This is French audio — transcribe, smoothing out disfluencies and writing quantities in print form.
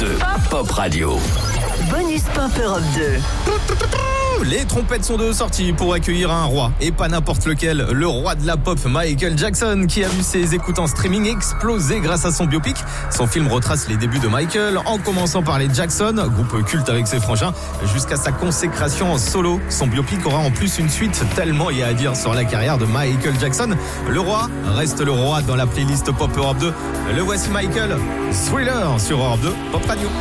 Pop Radio. Bonus Pop Europe 2. Les trompettes sont de sortie pour accueillir un roi, et pas n'importe lequel, le roi de la pop Michael Jackson, qui a vu ses écoutes en streaming exploser grâce à son biopic. Son film retrace les débuts de Michael, en commençant par les Jackson, groupe culte avec ses frangins, jusqu'à sa consécration en solo. Son biopic aura en plus une suite, tellement il y a à dire sur la carrière de Michael Jackson. Le roi reste le roi dans la playlist Pop Europe 2. Le voici Michael, Thriller sur Europe 2, Pop Radio.